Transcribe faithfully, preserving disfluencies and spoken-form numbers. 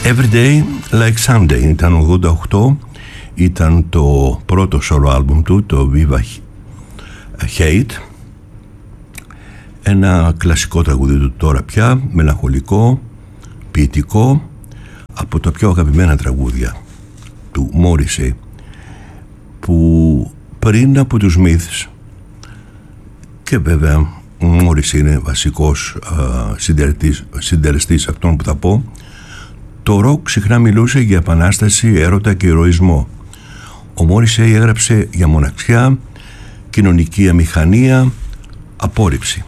Every Day Like Sunday ήταν ογδόντα οκτώ, ήταν το πρώτο solo album του, το Viva Hate, ένα κλασικό τραγούδι του τώρα πια, μελαγχολικό, ποιητικό, από τα πιο αγαπημένα τραγούδια του Morrissey, που πριν από τους Smiths, και βέβαια ο Morrissey είναι βασικός συντελεστής, συντελεστής αυτών που θα πω, το ροκ συχνά μιλούσε για επανάσταση, έρωτα και ηρωισμό. Ο Morrissey έγραψε για μοναξιά, κοινωνική αμηχανία, απόρριψη.